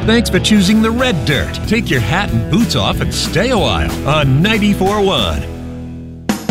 Thanks for choosing the red dirt. Take your hat and boots off and stay a while on 94.1.